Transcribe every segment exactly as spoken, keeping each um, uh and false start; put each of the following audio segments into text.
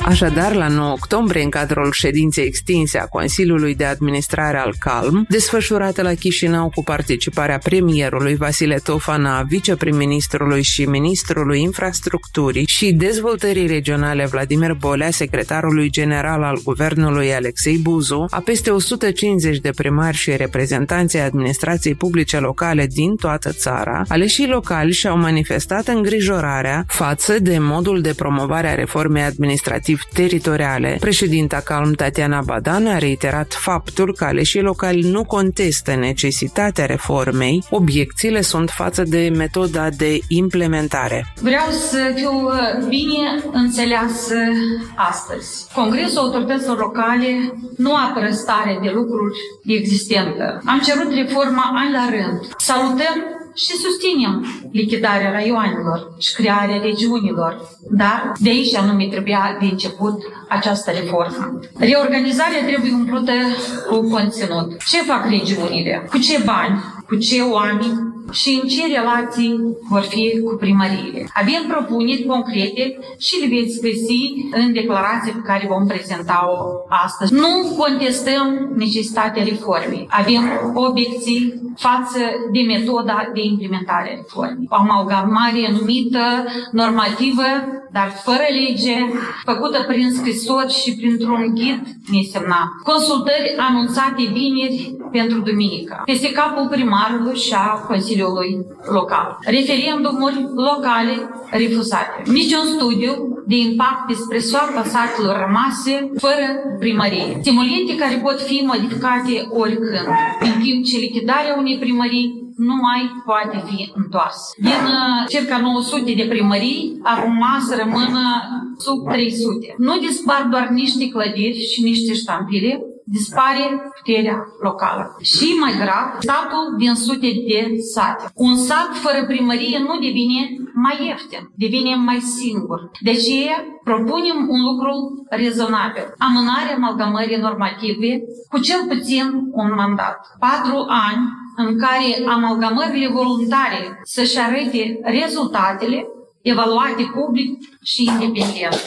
Așadar, la nouă octombrie, în cadrul ședinței extinse a Consiliului de Administrare al CALM, desfășurată la Chișinău cu participarea premierului Vasile Tofana, viceprim-ministrului și ministrului infrastructurii și dezvoltării regionale Vladimir Bolea, secretarului general al guvernului Alexei Buzu, a peste o sută cincizeci de primari și reprezentanții administrației publice locale din toată țara, aleșii locali și-au manifestat îngrijorarea față de modul de promovare a reformei administrativ-teritoriale. Președinta CALM, Tatiana Badan, a reiterat faptul că aleșii locali nu contestă necesitatea reformei, obiecțiile sunt față de metoda de implementare. Vreau să fiu bine înțeleasă astăzi. Congresul Autorităților Locale nu apără stare de lucruri existentă. Am cerut reforma ani la rând. Salutăm și susținem lichidarea raioanelor și crearea regiunilor. Dar de aici anume trebuia de început această reformă. Reorganizarea trebuie umplută cu conținut. Ce fac regiunile? Cu ce bani? Cu ce oameni? Și în ce relații vor fi cu primăriile. Avem propuneri concrete și le veți găsi în declarația pe care vom prezenta-o astăzi. Nu contestăm necesitatea reformei. Avem obiecții față de metoda de implementare a reformei. O amalgamare numită normativă, dar fără lege, făcută prin scrisori și printr-un ghid nesemnat. Consultări anunțate vineri pentru duminică, peste capul primarului și a Consiliului Local. Referendumuri locale refuzate. Niciun studiu de impact despre soarta satelor rămase fără primărie. Stimulente care pot fi modificate oricând, în timp ce lichidarea unei primării nu mai poate fi întoarsă. Din uh, circa nouă sute de primării, acum să rămână sub trei sute. Nu dispar doar niște clădiri și niște ștampile, dispare puterea locală. Și mai grav, statul din sute de sate. Un sat fără primărie nu devine mai ieftin, devine mai singur. De aceea propunem un lucru rezonabil. Amânarea amalgamării normative cu cel puțin un mandat. Patru ani în care amalgamările voluntare să-și arăte rezultatele evaluate public și independent.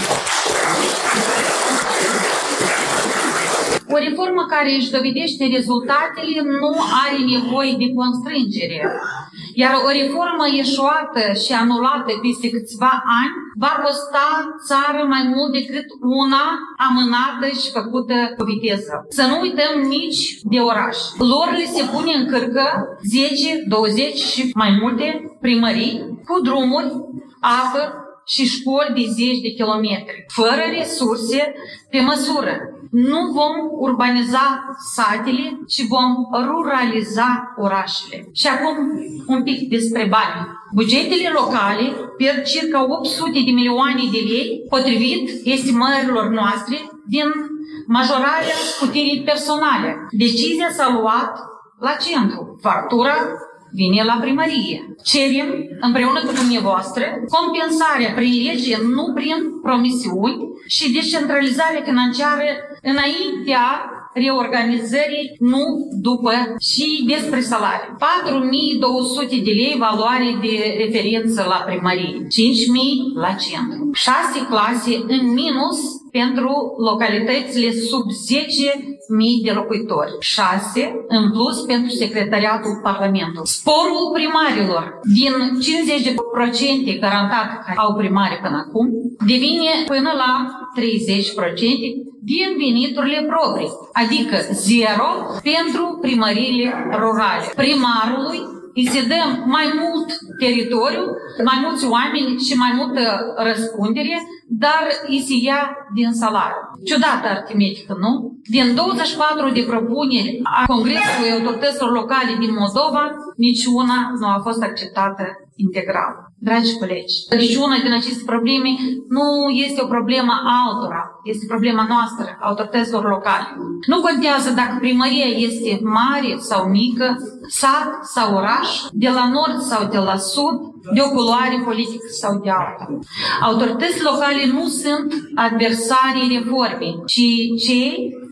O reformă care își dovedește rezultatele nu are nevoie de constrângere, iar o reformă eșuată și anulată peste câțiva ani va costa țară mai mult decât una amânată și făcută cu viteză. Să nu uităm nici de oraș. Lor le se pune în cârcă zece, douăzeci și mai multe primării cu drumuri, apă și școli de zeci de kilometri, fără resurse pe măsură. Nu vom urbaniza satele, ci vom ruraliza orașele. Și acum un pic despre bani. Bugetele locale pierd circa opt sute de milioane de lei, potrivit estimărilor noastre, din majorarea puterii personale. Decizia s-a luat la centru. Factura vine la primărie. Cerem, împreună cu dumneavoastră, compensarea prin lege, nu prin promisiuni, și descentralizarea financiară înaintea reorganizării, nu după, și despre salarii. patru mii două sute de lei valoare de referință la primărie, cinci mii la centru. șase clase în minus pentru localitățile sub zece mii de locuitori. șase în plus pentru secretariatul Parlamentului. Sporul primarilor din cincizeci la sută garantat care au primari până acum devine până la treizeci la sută din veniturile proprii, adică zero pentru primăriile rurale. Primarului îi se dă mai mult teritoriu, mai mulți oameni și mai multă răspundere, dar îi se ia din salariu. Ciudată aritmetică, nu? Din douăzeci și patru de propuneri a Congresului Autorităților Locale din Moldova, niciuna nu a fost acceptată integral. Dragi colegi, niciuna din aceste probleme nu este o problemă a altora, este problema noastră, autorităților locale. Nu contează dacă primăria este mare sau mică, sat sau oraș, de la nord sau de la sud, de o culoare politică sau de alta. Autoritățile locale nu sunt adversarii reformei, ci cei